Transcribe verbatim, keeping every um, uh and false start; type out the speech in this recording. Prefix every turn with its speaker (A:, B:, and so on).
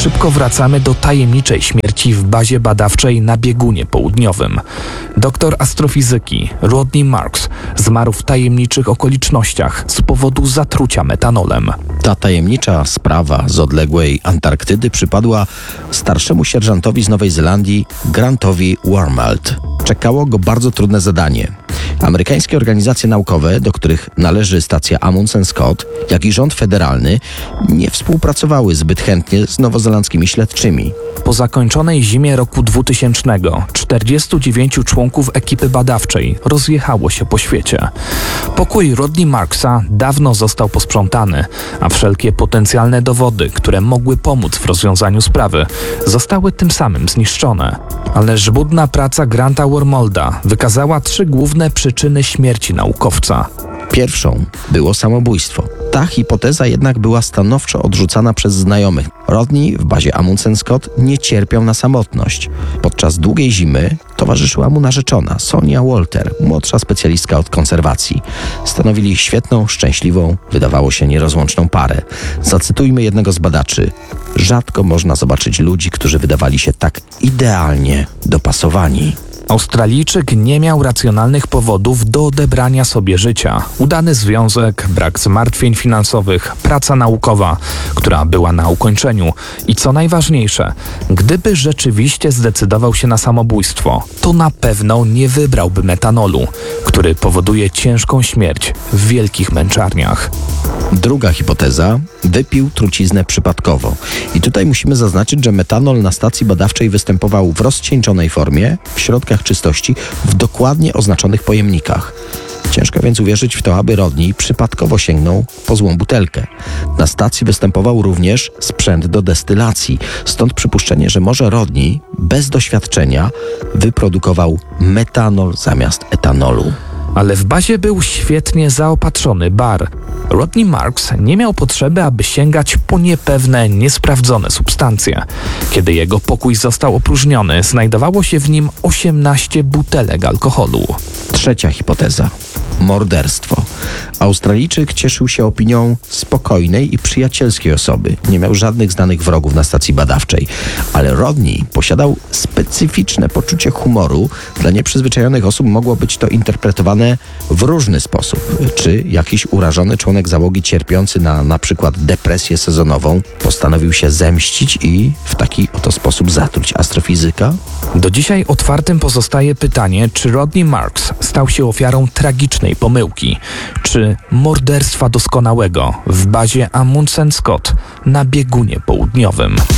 A: Szybko wracamy do tajemniczej śmierci w bazie badawczej na biegunie południowym. Doktor astrofizyki Rodney Marks zmarł w tajemniczych okolicznościach z powodu zatrucia metanolem.
B: Ta tajemnicza sprawa z odległej Antarktydy przypadła starszemu sierżantowi z Nowej Zelandii Grantowi Wormald. Czekało go bardzo trudne zadanie. Amerykańskie organizacje naukowe, do których należy stacja Amundsen Scott, jak i rząd federalny, nie współpracowały zbyt chętnie z nowozelandzkimi śledczymi.
A: Po zakończonej zimie roku dwutysięcznego czterdziestu dziewięciu członków ekipy badawczej rozjechało się po świecie. Pokój Rodney Marksa dawno został posprzątany, a wszelkie potencjalne dowody, które mogły pomóc w rozwiązaniu sprawy, zostały tym samym zniszczone. Ale żmudna praca Granta Wormolda wykazała trzy główne przyczyny śmierci naukowca.
B: Pierwszą było samobójstwo. Ta hipoteza jednak była stanowczo odrzucana przez znajomych. Rodney w bazie Amundsen Scott nie cierpiał na samotność. Podczas długiej zimy towarzyszyła mu narzeczona Sonia Walter, młodsza specjalistka od konserwacji. Stanowili świetną, szczęśliwą, wydawało się nierozłączną parę. Zacytujmy jednego z badaczy. Rzadko można zobaczyć ludzi, którzy wydawali się tak idealnie dopasowani.
A: Australijczyk nie miał racjonalnych powodów do odebrania sobie życia. Udany związek, brak zmartwień finansowych, praca naukowa, która była na ukończeniu i co najważniejsze, gdyby rzeczywiście zdecydował się na samobójstwo, to na pewno nie wybrałby metanolu, który powoduje ciężką śmierć w wielkich męczarniach.
B: Druga hipoteza: wypił truciznę przypadkowo. I tutaj musimy zaznaczyć, że metanol na stacji badawczej występował w rozcieńczonej formie, w środkach czystości, w dokładnie oznaczonych pojemnikach. Ciężko więc uwierzyć w to, aby Rodney przypadkowo sięgnął po złą butelkę. Na stacji występował również sprzęt do destylacji, stąd przypuszczenie, że może Rodney bez doświadczenia wyprodukował metanol zamiast etanolu.
A: Ale w bazie był świetnie zaopatrzony bar. Rodney Marks nie miał potrzeby, aby sięgać po niepewne, niesprawdzone substancje. Kiedy jego pokój został opróżniony, znajdowało się w nim osiemnaście butelek alkoholu.
B: Trzecia hipoteza: morderstwo. Australijczyk cieszył się opinią spokojnej i przyjacielskiej osoby. Nie miał żadnych znanych wrogów na stacji badawczej. Ale Rodney posiadał specyficzne poczucie humoru. Dla nieprzyzwyczajonych osób mogło być to interpretowane w różny sposób. Czy jakiś urażony członek załogi cierpiący na na przykład depresję sezonową postanowił się zemścić i w taki oto sposób zatruć astrofizyka?
A: Do dzisiaj otwartym pozostaje pytanie, czy Rodney Marks stał się ofiarą tragicznej pomyłki, czy morderstwa doskonałego w bazie Amundsen Scott na biegunie południowym.